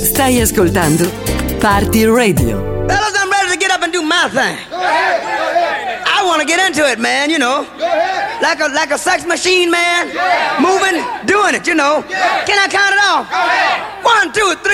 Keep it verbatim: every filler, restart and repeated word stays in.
Stai ascoltando Party Radio. Fellas, I'm ready to get up and do my thing. Go ahead, go ahead. I want to get into it, man, you know. Go ahead. Like a like a sex machine, man. Yeah. Moving, doing it, you know. Yeah. Can I count it off? Go ahead. One, two, three.